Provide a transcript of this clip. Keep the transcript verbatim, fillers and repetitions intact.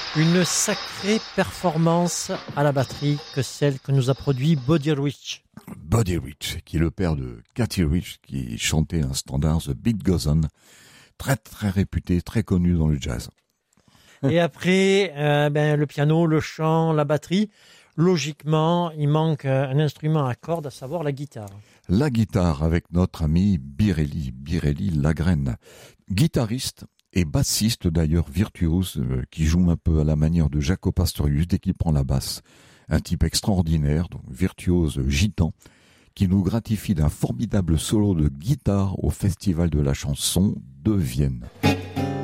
Une sacrée performance à la batterie que celle que nous a produit Buddy Rich. Buddy Rich, qui est le père de Cathy Rich, qui chantait un standard, The Beat Goes On, très très réputé, très connu dans le jazz. Et après, euh, ben, le piano, le chant, la batterie, logiquement, il manque un instrument à cordes, à savoir la guitare. La guitare avec notre ami Birelli, Birelli Lagrène, guitariste et bassiste d'ailleurs virtuose, euh, qui joue un peu à la manière de Jaco Pastorius dès qu'il prend la basse. Un type extraordinaire, donc virtuose gitan, qui nous gratifie d'un formidable solo de guitare au Festival de la chanson de Vienne.